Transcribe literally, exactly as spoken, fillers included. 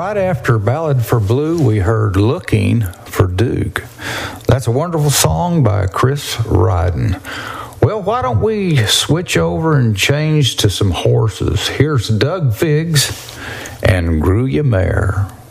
right after Ballad for Blue, we heard Looking for Duke. That's a wonderful song by Chris Ryden. Well, why don't we switch over and change to some horses? Here's Doug Figgs and Gruyere Mare.